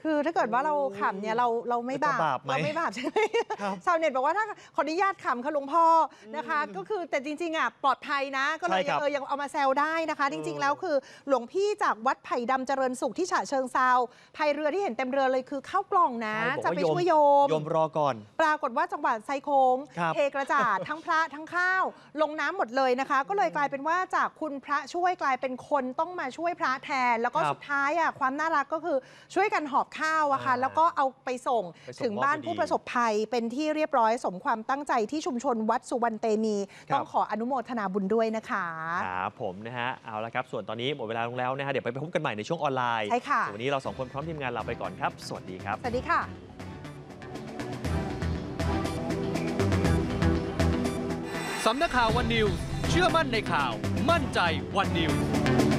คือถ้าเกิดว่าเราขำเนี่ยเราไม่บาปเราไม่บาปใช่ไหมชาวเน็ตบอกว่าถ้าขออนุญาตขำค่ะหลวงพ่อนะคะก็คือแต่จริงๆอ่ะปลอดภัยนะก็เลยยังเอามาแซวได้นะคะจริงๆแล้วคือหลวงพี่จากวัดไผ่ดำเจริญสุขที่ฉะเชิงเซาพายเรือที่เห็นเต็มเรือเลยคือข้าวกล่องนะจะไปช่วยโยมรอก่อนปรากฏว่าจังหวะไซโค้งเทกระจาดทั้งพระทั้งข้าวลงน้ำหมดเลยนะคะก็เลยกลายเป็นว่าจากคุณพระช่วยกลายเป็นคนต้องมาช่วยพระแทนแล้วก็สุดท้ายอ่ะความน่ารักก็คือช่วยกันหอบข้าวอะค่ะแล้วก็เอาไปส่งถึงบ้านผู้ประสบภัยเป็นที่เรียบร้อยสมความตั้งใจที่ชุมชนวัดสุวรรณเตมีต้องขออนุโมทนาบุญด้วยนะคะครับผมนะฮะเอาละครับส่วนตอนนี้หมดเวลาลงแล้วนะฮะเดี๋ยวไปพบกันใหม่ในช่วงออนไลน์ใช่ค่ะวันนี้เรา2 คนพร้อมทีมงานลาไปก่อนครับสวัสดีครับสวัสดีค่ะสำนักข่าววันนิวส์เชื่อมั่นในข่าวมั่นใจวันนิวส์